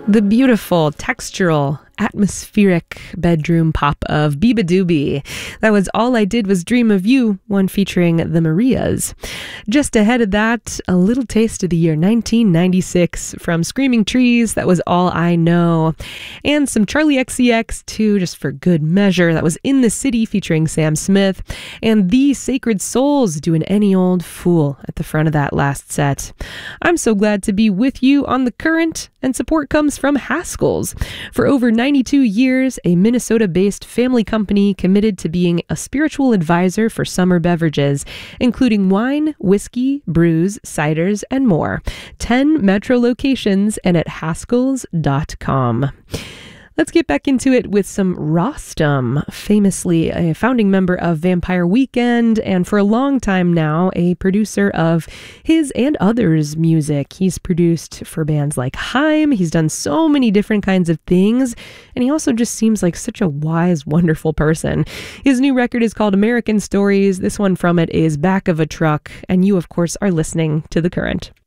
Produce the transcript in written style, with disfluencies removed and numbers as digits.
The beautiful, textural, atmospheric bedroom pop of Beabadoobee. That was All I Did Was Dream of You, one featuring the Marias. Just ahead of that, a little taste of the year 1996 from Screaming Trees. That was All I Know. And some Charlie XCX too, just for good measure. That was In the City featuring Sam Smith. And The Sacred Souls doing Any Old Fool at the front of that last set. I'm so glad to be with you on The Current, and support comes from Haskell's. For over 92 years, a Minnesota-based family company committed to being a spiritual advisor for summer beverages, including wine, whiskey, brews, ciders, and more. 10 metro locations and at haskells.com. Let's get back into it with some Rostam, famously a founding member of Vampire Weekend, and for a long time now, a producer of his and others' music. He's produced for bands like Haim. He's done so many different kinds of things, and he also just seems like such a wise, wonderful person. His new record is called American Stories. This one from it is Back of a Truck, and you, of course, are listening to The Current.